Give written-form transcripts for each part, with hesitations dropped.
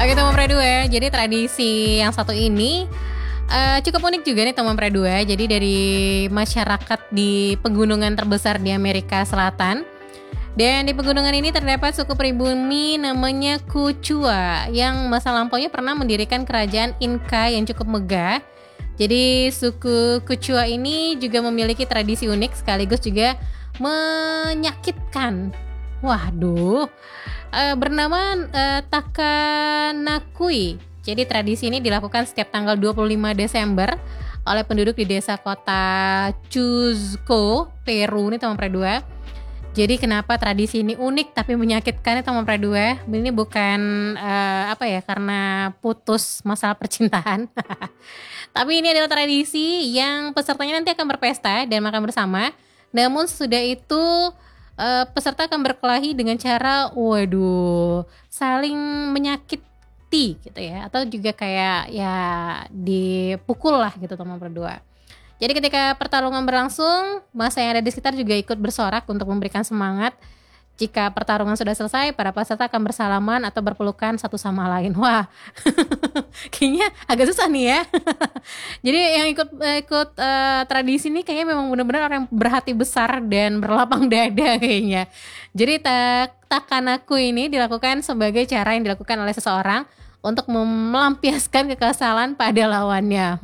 Oke teman Predu ya, jadi tradisi yang satu ini cukup unik juga nih teman Predu ya. Jadi dari masyarakat di pegunungan terbesar di Amerika Selatan. Dan di pegunungan ini terdapat suku pribumi namanya Quechua yang masa lampaunya pernah mendirikan kerajaan Inca yang cukup megah. Jadi suku Quechua ini juga memiliki tradisi unik sekaligus juga menyakitkan. Waduh, bernama Takanakui. Jadi tradisi ini dilakukan setiap tanggal 25 Desember oleh penduduk di desa kota Cuzco, Peru nih teman Predu. Jadi kenapa tradisi ini unik tapi menyakitkan nih teman Predu? Ini bukan karena putus masalah percintaan. Tapi ini adalah tradisi yang pesertanya nanti akan berpesta dan makan bersama. Namun sesudah itu peserta akan berkelahi dengan cara saling menyakiti gitu ya, atau juga kayak ya dipukul lah gitu teman berdua. Jadi ketika pertarungan berlangsung, masa yang ada di sekitar juga ikut bersorak untuk memberikan semangat. Jika pertarungan sudah selesai, para peserta akan bersalaman atau berpelukan satu sama lain. Wah, kayaknya agak susah nih ya. Jadi yang ikut tradisi ini kayaknya memang benar-benar orang yang berhati besar dan berlapang dada kayaknya. Jadi takanaku ini dilakukan sebagai cara yang dilakukan oleh seseorang untuk melampiaskan kekesalan pada lawannya.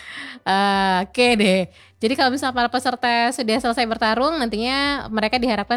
Oke deh. Jadi kalau misalnya para peserta sudah selesai bertarung, nantinya mereka diharapkan